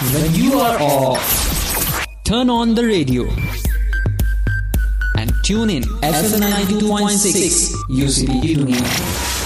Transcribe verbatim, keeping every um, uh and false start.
When you are off, turn on the radio and tune in F M ninety-two point six U C P Dunia.